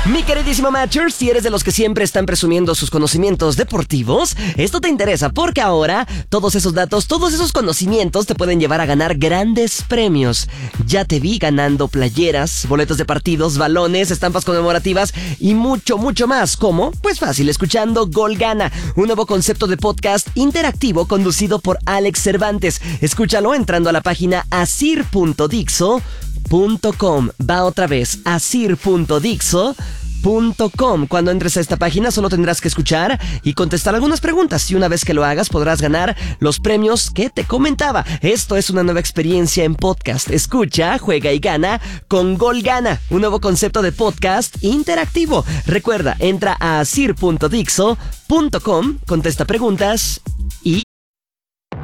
Mi queridísimo Matcher, si eres de los que siempre están presumiendo sus conocimientos deportivos, esto te interesa porque ahora todos esos datos, todos esos conocimientos te pueden llevar a ganar grandes premios. Ya te vi ganando playeras, boletos de partidos, balones, estampas conmemorativas y mucho, mucho más. ¿Cómo? Pues fácil, escuchando Gol Gana, un nuevo concepto de podcast interactivo conducido por Alex Cervantes. Escúchalo entrando a la página asir.dixo.com. Va otra vez, asir.dixo.com. Cuando entres a esta página solo tendrás que escuchar y contestar algunas preguntas, y una vez que lo hagas podrás ganar los premios que te comentaba. Esto es una nueva experiencia en podcast. Escucha, juega y gana con Gol Gana, un nuevo concepto de podcast interactivo. Recuerda, entra a asir.dixo.com, contesta preguntas y